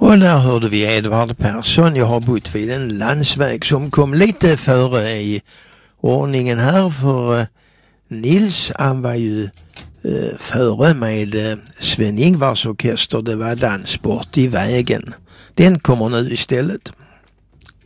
Och där hörde vi Edvard Persson. Jag har bott vid en landsväg som kom lite före i ordningen här, för Nils, han var ju före med Sven-Ingvars orkester. Det var Dansbort i vägen. Den kommer nu istället.